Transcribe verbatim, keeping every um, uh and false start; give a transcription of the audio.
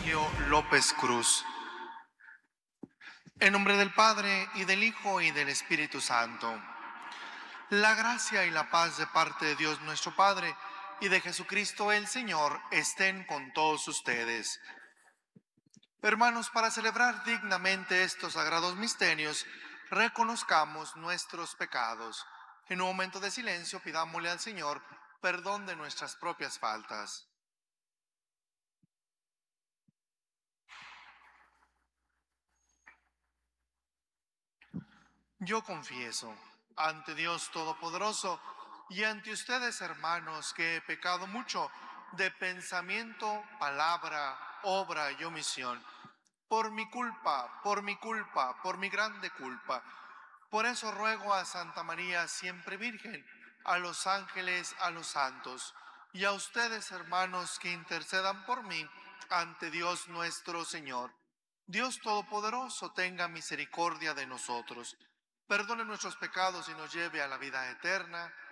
Sergio López Cruz. En nombre del Padre, y del Hijo, y del Espíritu Santo. La gracia y la paz de parte de Dios nuestro Padre y de Jesucristo el Señor estén con todos ustedes. Hermanos, para celebrar dignamente estos sagrados misterios, reconozcamos nuestros pecados. En un momento de silencio pidámosle al Señor perdón de nuestras propias faltas. Yo confieso ante Dios Todopoderoso y ante ustedes, hermanos, que he pecado mucho de pensamiento, palabra, obra y omisión. Por mi culpa, por mi culpa, por mi grande culpa. Por eso ruego a Santa María, siempre Virgen, a los ángeles, a los santos, y a ustedes, hermanos, que intercedan por mí ante Dios nuestro Señor. Dios Todopoderoso tenga misericordia de nosotros, perdone nuestros pecados y nos lleve a la vida eterna.